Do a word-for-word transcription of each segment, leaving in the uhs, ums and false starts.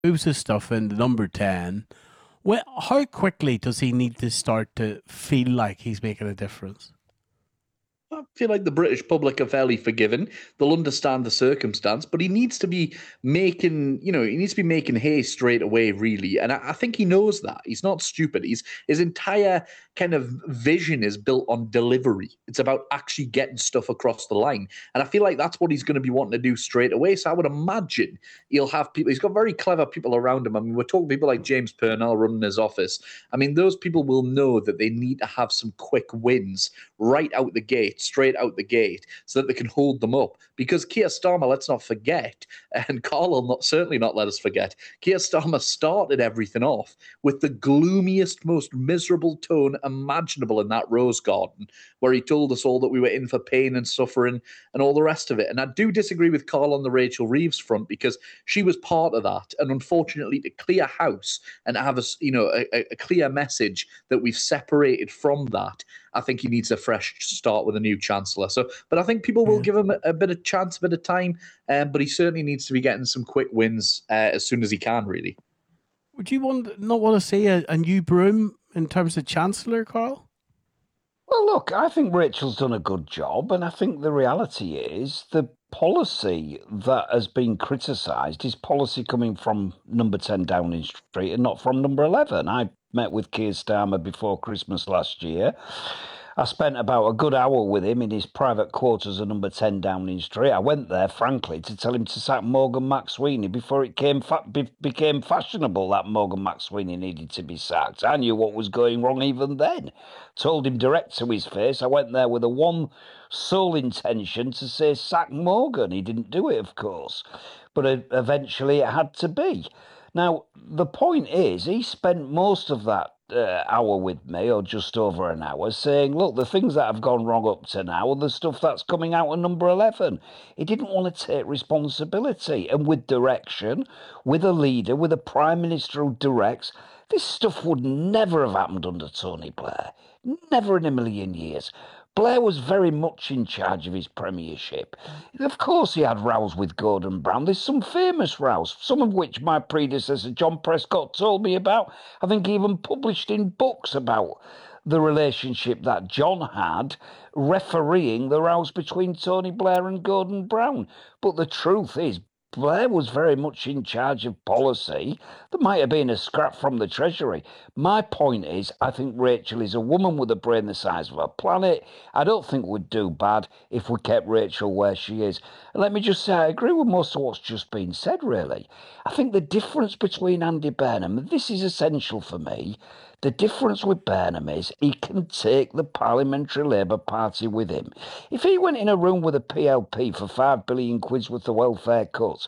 moves his stuff into number ten. Well, how quickly does he need to start to feel like he's making a difference? I feel like the British public are fairly forgiving. They'll understand the circumstance, but he needs to be making, you know, he needs to be making hay straight away, really. And I, I think he knows that. He's not stupid. He's his entire kind of vision is built on delivery. It's about actually getting stuff across the line. And I feel like that's what he's going to be wanting to do straight away. So I would imagine he'll have people, he's got very clever people around him. I mean, we're talking people like James Purnell running his office. I mean, those people will know that they need to have some quick wins right out the gate, straight out the gate, so that they can hold them up. Because Keir Starmer, let's not forget, and Carl will not, certainly not let us forget, Keir Starmer started everything off with the gloomiest, most miserable tone imaginable in that rose garden, where he told us all that we were in for pain and suffering and all the rest of it. And I do disagree with Carl on the Rachel Reeves front, because she was part of that. And unfortunately, to clear house and have a, you know, a, a clear message that we've separated from that, I think he needs a fresh start with a new chancellor. So, but I think people will Yeah. give him a, a bit of chance, a bit of time. Um, but he certainly needs to be getting some quick wins uh, as soon as he can. Really. Would you want not want to see a, a new broom in terms of chancellor, Carl? Well, look, I think Rachel's done a good job, and I think the reality is the policy that has been criticised is policy coming from number ten Downing Street and not from number eleven. I met with Keir Starmer before Christmas last year. I spent about a good hour with him in his private quarters at number ten Downing Street. I went there, frankly, to tell him to sack Morgan McSweeney before it came fa- be- became fashionable that Morgan McSweeney needed to be sacked. I knew what was going wrong even then. Told him direct to his face. I went there with a one sole intention to say sack Morgan. He didn't do it, of course, but uh, eventually it had to be. Now, the point is, he spent most of that uh, hour with me, or just over an hour, saying, look, the things that have gone wrong up to now are the stuff that's coming out of number eleven. He didn't want to take responsibility. And with direction, with a leader, with a prime minister who directs, this stuff would never have happened under Tony Blair. Never in a million years. Blair was very much in charge of his premiership. Of course, he had rows with Gordon Brown. There's some famous rows, some of which my predecessor John Prescott told me about. I think he even published in books about the relationship that John had refereeing the rows between Tony Blair and Gordon Brown. But the truth is, Blair was very much in charge of policy. There might have been a scrap from the Treasury. My point is, I think Rachel is a woman with a brain the size of a planet. I don't think we'd do bad if we kept Rachel where she is. And let me just say, I agree with most of what's just been said, really. I think the difference between Andy Burnham, and this is essential for me, the difference with Burnham is he can take the Parliamentary Labour Party with him. If he went in a room with a P L P for five billion quid's worth of welfare cuts,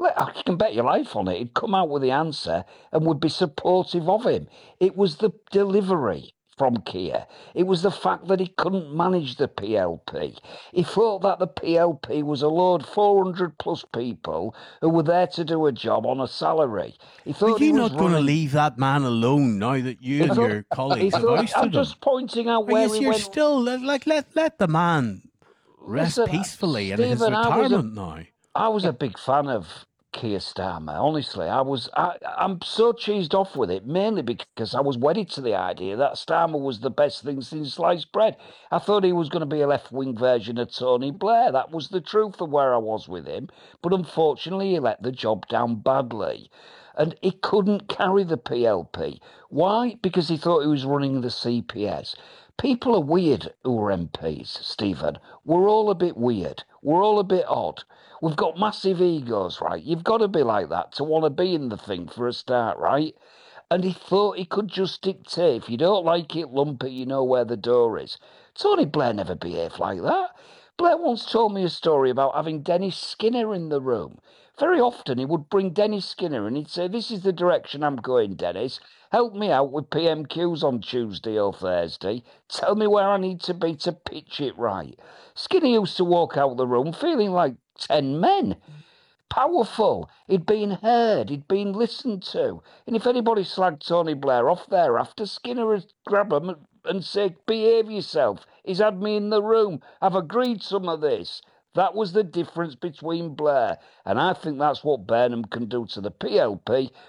I can bet your life on it, he'd come out with the answer and would be supportive of him. It was the delivery from Keir. It was the fact that he couldn't manage the P L P. He thought that the P L P was a load four hundred plus people who were there to do a job on a salary. He Are thought he you was not going to running... leave that man alone now that you He and thought, your he colleagues have thought, ousted I'm him? just pointing out Are where you, he you're went. still like let let the man rest Listen, peacefully in his Stephen, I was a, retirement now. I was a big fan of Keir Starmer. Honestly, I was. I, I'm so cheesed off with it, mainly because I was wedded to the idea that Starmer was the best thing since sliced bread. I thought he was going to be a left-wing version of Tony Blair. That was the truth of where I was with him. But unfortunately, he let the job down badly. And he couldn't carry the P L P. Why? Because he thought he was running the C P S. People are weird who are M Ps, Stephen. We're all a bit weird. We're all a bit odd. We've got massive egos, right? You've got to be like that to want to be in the thing for a start, right? And he thought he could just dictate. If you don't like it, lump it, you know where the door is. Tony Blair never behaved like that. Blair once told me a story about having Dennis Skinner in the room. Very often he would bring Dennis Skinner and he'd say, this is the direction I'm going, Dennis. Help me out with P M Qs on Tuesday or Thursday. Tell me where I need to be to pitch it right. Skinner used to walk out the room feeling like ten men. Powerful. He'd been heard. He'd been listened to. And if anybody slagged Tony Blair off thereafter, Skinner would grab him and say, behave yourself. He's had me in the room. I've agreed some of this. That was the difference between Blair. And I think that's what Burnham can do to the P L P